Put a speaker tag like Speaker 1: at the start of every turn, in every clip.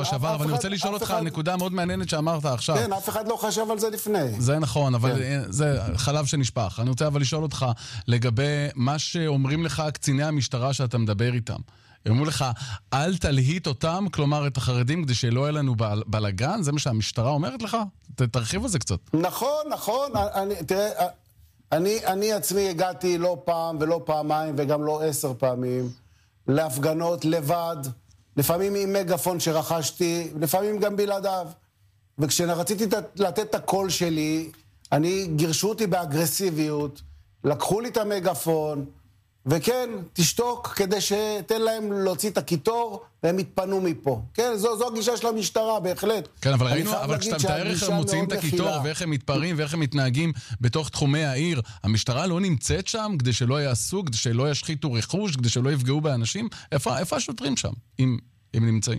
Speaker 1: שבוע שעבר, אבל אני רוצה לשאול אותך על נקודה מאוד מעניינת שאמרת עכשיו.
Speaker 2: כן, אף אחד לא חשב על זה לפני.
Speaker 1: זה נכון, אבל זה חלב שנשפך. אני רוצה אבל לשאול אותך לגבי מה שאומרים לך קציני המשטרה שאתה מדבר איתם. הם אומרים לך, אל תלהיט אותם, כלומר את החרדים, כדי שלא יהיה לנו בלגן, זה מה שהמשטרה אומרת לך? תרחיב על זה קצת.
Speaker 2: נכון. תראה, אני עצמי הגעתי לא פעם ולא פעמיים, וגם לא 10 פעמים, להפגנות לבד, לפעמים עם מגפון שרכשתי, לפעמים גם בלעדיו. וכשרציתי לתת את הקול שלי, גירשו אותי באגרסיביות, לקחו לי את המגפון, וכן, תשתוק כדי שתן להם להוציא את הכיתור, והם יתפנו מפה. כן, זו הגישה של המשטרה, בהחלט.
Speaker 1: כן, אבל ראינו, אבל כשאתה מתאר איך הם מוציאים את הכיתור, ואיך הם מתפרעים, ואיך הם מתנהגים בתוך תחומי העיר, המשטרה לא נמצאת שם כדי שלא יעשו, כדי שלא ישחיתו רכוש, כדי שלא יפגעו באנשים? איפה השוטרים שם, אם הם נמצאים?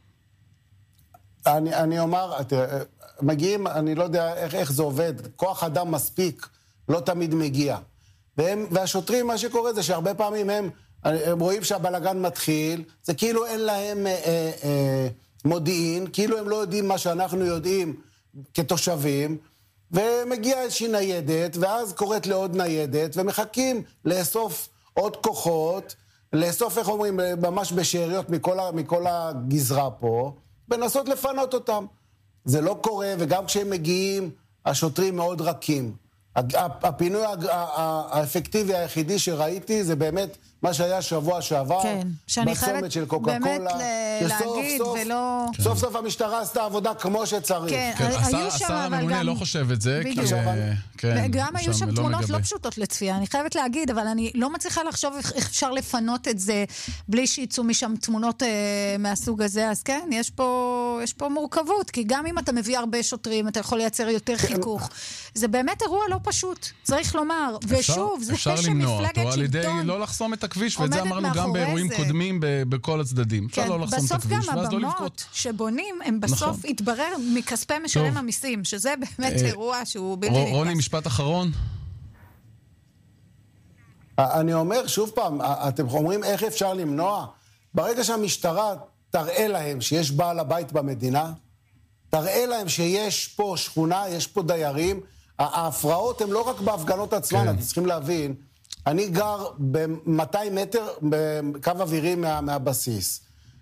Speaker 2: אני אומר, מגיעים, אני לא יודע איך זה עובד, כוח אדם מספיק, לא תמיד מגיע. והשוטרים, מה שקורה זה שהרבה פעמים הם רואים שהבלגן מתחיל, זה כאילו אין להם מודיעין, כאילו הם לא יודעים מה שאנחנו יודעים כתושבים, ומגיע איזושהי ניידת, ואז קוראת לעוד ניידת, ומחכים לאסוף עוד כוחות, לאסוף, איך אומרים, ממש בשאריות מכל הגזרה פה, ונסות לפנות אותם. זה לא קורה, וגם כשהם מגיעים, השוטרים מאוד רכים. הפינוי האפקטיבי היחידי שראיתי זה באמת מה שהיה שבוע שעבר, בצומת של קוקה קולה, סוף סוף המשטרה עשתה עבודה כמו שצריך.
Speaker 1: השר הממונה לא חושב את זה,
Speaker 3: גם היו שם תמונות לא פשוטות לצפייה, אני חייבת להגיד, אבל אני לא מצליחה לחשוב איך אפשר לפנות את זה בלי שיצאו משם תמונות מהסוג הזה, אז כן, יש פה מורכבות, כי גם אם אתה מביא הרבה שוטרים, אתה יכול לייצר יותר חיכוך. זה באמת אירוע לא פשוט, צריך לומר. ושוב, זה שמפלגת שלטון.
Speaker 1: על ידי לא לחסום את הכביש, ואת זה אמרנו גם באירועים קודמים בכל הצדדים. אפשר לא לחסום את הכביש, ואז לא לבכות.
Speaker 3: בסוף גם הבמות שבונים, הם בסוף התברר מכספי משלם המיסים, שזה באמת אירוע שהוא בלתי נתפס.
Speaker 1: רוני, משפט אחרון.
Speaker 2: אני אומר, שוב פעם, אתם אומרים איך אפשר למנוע? ברגע שהמשטרה תראה להם שיש בעל הבית במדינה, תראה להם שיש פה שכונה, יש פה דיירים, ההפרעות הן לא רק בהפגנות עצמן, אתם צריכים להבין, אני גר ב-200 מטר בקו אווירי מהבסיס,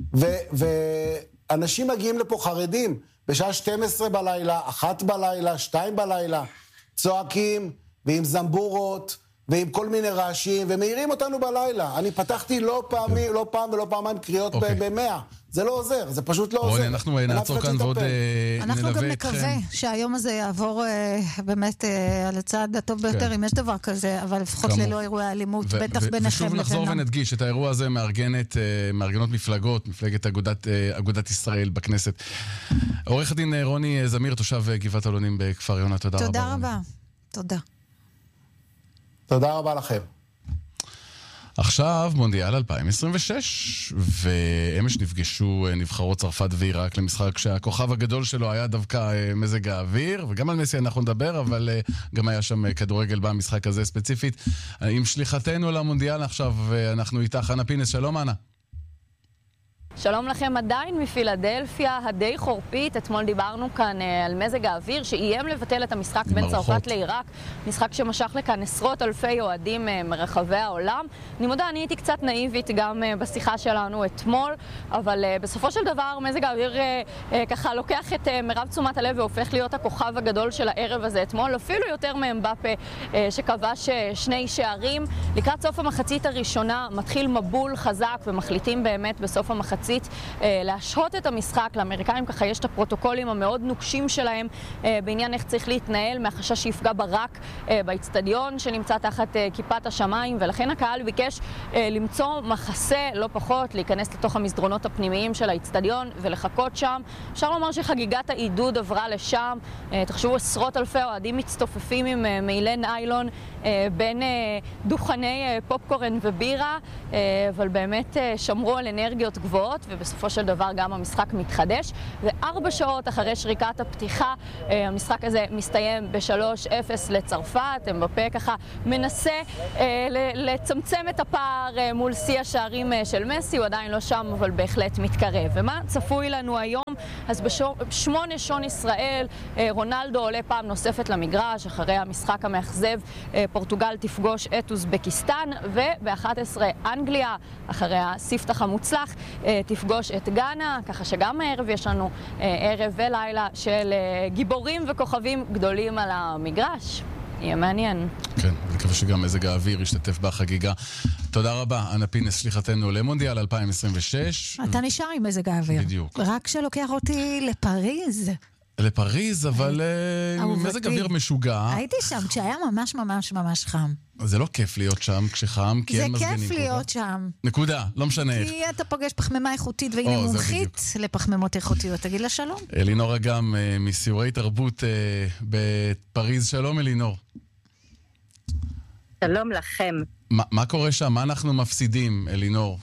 Speaker 2: ואנשים מגיעים לפה חרדים, בשעה 12 בלילה, 1 בלילה, 2 בלילה, צועקים ועם זמבורות, ועם כל מיני רעשים, ומאירים אותנו בלילה. אני פתחתי לא פעם ולא פעמיים קריאות ב-100. זה לא עוזר, זה פשוט לא עוזר.
Speaker 1: רוני, אנחנו נעצור כאן ועוד נלווה אתכם.
Speaker 3: אנחנו גם נקווה שהיום הזה יעבור באמת על הצעד הטוב ביותר, אם יש דבר כזה, אבל לפחות ללא אירועי האלימות, בטח ביניכם.
Speaker 1: ושוב נחזור ונדגיש, את האירוע הזה מארגנות מפלגות, מפלגת אגודת ישראל בכנסת. עורך הדין רוני זמיר, תושב גבעת אלונים בכפר יונה, תודה רבה.
Speaker 3: תודה רבה. תודה.
Speaker 2: תודה רבה לכם.
Speaker 1: עכשיו מונדיאל 2026, ואמש נפגשו נבחרות צרפת ועיראק למשחק שהכוכב הגדול שלו היה דווקא מזג האוויר, וגם על מסי אנחנו נדבר, אבל גם היה שם כדורגל במשחק הזה ספציפית. עם שליחתנו למונדיאל עכשיו, אנחנו איתך, אנה פינס, שלום אנה.
Speaker 4: שלום לכם, עדיין מפילדלפיה, הדי חורפית. אתמול דיברנו כאן על מזג האוויר שאיים לבטל את המשחק בין צרפת לעיראק, משחק שמשך לכאן עשרות אלפי אוהדים מרחבי העולם. אני מודה, אני הייתי קצת נאיבית גם בשיחה שלנו אתמול, אבל בסופו של דבר מזג האוויר ככה לוקח את מרב תשומת הלב והופך להיות הכוכב הגדול של הערב הזה אתמול, אפילו יותר מאמבפה שכבש 2 שערים. לקראת סוף המחצית הראשונה מתחיל מבול חזק ומחליטים באמת בסוף המחצית להשהות את המשחק. לאמריקאים ככה יש את הפרוטוקולים המאוד נוקשים שלהם בעניין איך צריך להתנהל מהחשש שיפגע ברק באצטדיון שנמצא תחת כיפת השמיים, ולכן הקהל ביקש למצוא מחסה לא פחות, להיכנס לתוך המסדרונות הפנימיים של האצטדיון ולחכות שם. אפשר לומר שחגיגת העידוד עברה לשם. תחשבו, עשרות אלפי אוהדים מצטופפים עם מעילי ניילון בין דוכני פופקורן ובירה, אבל באמת שמרו על אנרגיות גבוהות, ובסופו של דבר גם המשחק מתחדש. ו4 שעות אחרי שריקת הפתיחה, המשחק הזה מסתיים ב-3-0 לצרפת. אמבפה ככה מנסה לצמצם את הפער מול שיא השערים של מסי, הוא עדיין לא שם, אבל בהחלט מתקרב. ומה צפוי לנו היום? אז בשמונה שעון ישראל, רונלדו עולה פעם נוספת למגרש, אחרי המשחק המאכזב, פורטוגל תפגוש את אוזבקיסטן, וב-11 אנגליה, אחרי הספתח המוצלח, תפגוש את גאנה, ככה שגם הערב יש לנו ערב ולילה של גיבורים וכוכבים גדולים על המגרש. יהיה מעניין.
Speaker 1: כן, אני מקווה שגם מזג האוויר ישתתף בחגיגה. תודה רבה, אנה פינס, שליחתנו למונדיאל 2026.
Speaker 3: אתה נשאר עם מזג האוויר.
Speaker 1: בדיוק.
Speaker 3: רק שלוקח אותי לפריז.
Speaker 1: לפריז, אבל מזג אוויר משוגע.
Speaker 3: הייתי שם כשהיה ממש ממש ממש חם.
Speaker 1: זה לא כיף להיות שם כשחם, כי אין מזגנים.
Speaker 3: זה כיף להיות שם.
Speaker 1: נקודה, לא משנה איך.
Speaker 3: כי אתה פוגש פחמימה איכותית, והיא מומחית לפחמימות איכותיות. תגיד לה שלום.
Speaker 1: אלינור אגם, מסיורי תרבות בפריז. שלום, אלינור.
Speaker 5: שלום לכם.
Speaker 1: מה קורה שם? מה אנחנו מפסידים, אלינור?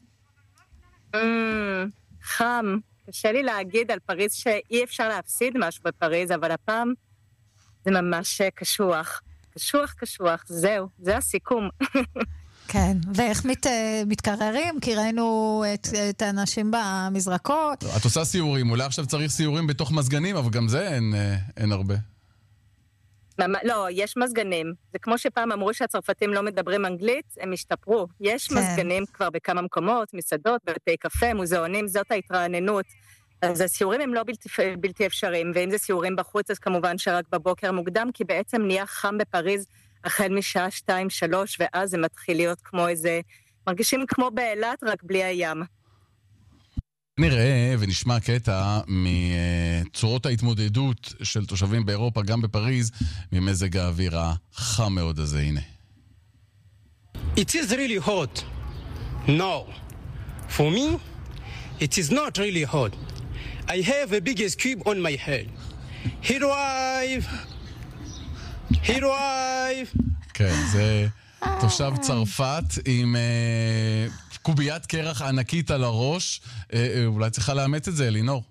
Speaker 5: חם. קשה לי להגיד על פריז שאי אפשר להפסיד משהו בפריז, אבל הפעם זה ממש קשוח. קשוח, זהו, זה הסיכום.
Speaker 3: כן, ואיך מתקררים? כי ראינו את האנשים במזרקות.
Speaker 1: את עושה סיורים, אולי עכשיו צריך סיורים בתוך מזגנים, אבל גם זה אין הרבה.
Speaker 5: לא, יש מזגנים. זה כמו שפעם אמרו שהצרפתים לא מדברים אנגלית, הם השתפרו. יש מזגנים כבר בכמה מקומות, מסעדות, בתי קפה, מוזיאונים, זאת ההתרעננות. אז הסיורים הם לא בלתי אפשריים, ואם זה סיורים בחוץ, אז כמובן שרק בבוקר מוקדם, כי בעצם נהיה חם בפריז החל משעה 2-3, ואז זה מתחיל להיות כמו איזה, מרגישים כמו באילת, רק בלי הים.
Speaker 1: נראה ונשמע קטע מצורות ההתמודדות של תושבים באירופה, גם בפריז, ממזג האוויר החם מאוד הזה. הנה.
Speaker 6: It is really hot. No. For me, it is not really hot. I have a biggest cube on my head. Here arrive.
Speaker 1: כן, זה תושב צרפת עם קוביית קרח ענקית על הראש. אולי צריכה לאמץ את זה, אלינור.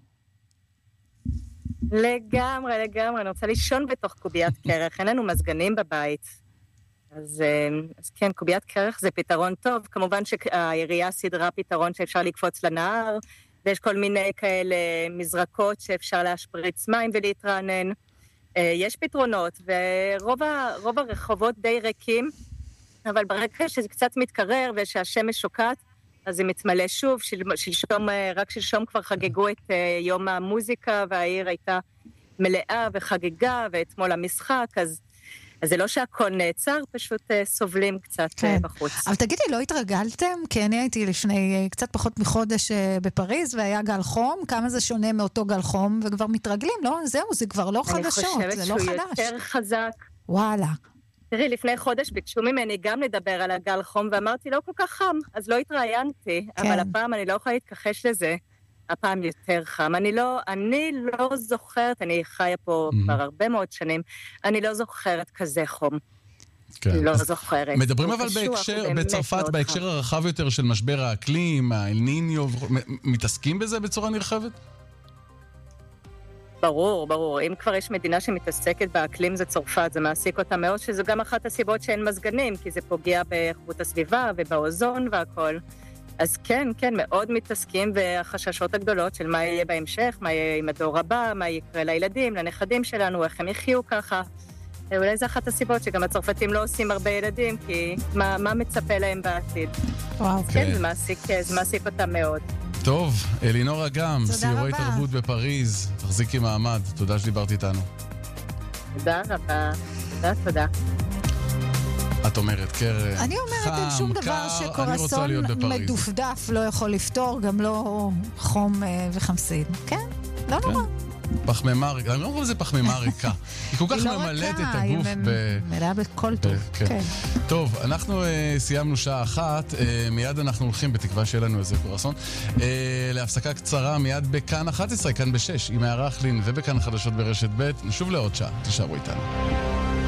Speaker 5: לגמרי. אני רוצה לישון בתוך קוביית קרח. אין לנו מזגנים בבית. אז כן, קוביית קרח זה פתרון טוב. כמובן שהעירייה סדרה פתרון שאפשר לקפוץ לנהר, ויש כל מיני כאלה מזרקות שאפשר להשפריץ מים ולהתרענן. יש פתרונות, ורוב הרחובות די ריקים, אבל ברגע שזה קצת מתקרר ושהשמש שוקעת, אז זה מתמלא שוב. רק שלשום כבר חגגו את יום המוזיקה, והעיר הייתה מלאה וחגיגה, ואתמול המשחק, אז זה לא שהכל נעצר, פשוט סובלים קצת בחוץ.
Speaker 3: אבל תגידי, לא התרגלתם? כי אני הייתי לפני קצת פחות מחודש בפריז, והיה גל חום. כמה זה שונה מאותו גל חום? וכבר מתרגלים, לא? זהו, זה כבר לא חדשות, זה לא חדש.
Speaker 5: אני חושבת שהוא יותר חזק.
Speaker 3: וואלה.
Speaker 5: תראי, לפני חודש ביקשו ממני גם לדבר על הגל חום, ואמרתי, לא כל כך חם, אז לא התראיינתי, אבל הפעם אני לא יכולה להתכחש לזה. הפעם יותר חם. אני לא זוכרת, אני חיה פה כבר הרבה מאוד שנים, אני לא זוכרת כזה חום.
Speaker 1: כן.
Speaker 5: לא זוכרת.
Speaker 1: מדברים אבל בצרפת, בהקשר הרחב יותר של משבר האקלים, האל ניניו, מתעסקים בזה בצורה נרחבת?
Speaker 5: ברור. אם כבר יש מדינה שמתעסקת באקלים זה צרפת, זה מעסיק אותה מאוד, שזו גם אחת הסיבות שאין מזגנים, כי זה פוגע באיכות הסביבה ובאוזון והכל. אז כן, מאוד מתעסקים, והחששות הגדולות של מה יהיה בהמשך, מה יהיה עם הדור הבא, מה יקרה לילדים, לנכדים שלנו, איך הם יחיו ככה. אולי זה אחת הסיבות שגם הצרפתים לא עושים הרבה ילדים, כי מה מצפה להם בעתיד.
Speaker 3: וואו.
Speaker 5: כן, זה מעסיק אותם מאוד.
Speaker 1: טוב, אלינור אגם, סיורי תרבות בפריז, תחזיקי מעמד, תודה שדיברת איתנו.
Speaker 5: תודה רבה, תודה.
Speaker 1: את אומרת, קר,
Speaker 3: אני אומרת, אין שום דבר שקורסון מדופדף לא יכול לפתור, גם לא חום וחמסין. כן? לא נורא.
Speaker 1: פחמימה ריקה, אני לא רואה איזה פחמימה ריקה. היא כל כך ממלאת את הגוף.
Speaker 3: היא מלאה בכל טוב.
Speaker 1: טוב, אנחנו סיימנו שעה אחת, מיד אנחנו הולכים, בתקווה שיהיה לנו איזה קורסון, להפסקה קצרה מיד בכאן 11, כאן ב-6, עם הערה חלין ובכאן החדשות ברשת ב', נשוב לעוד שעה, תישארו איתנו.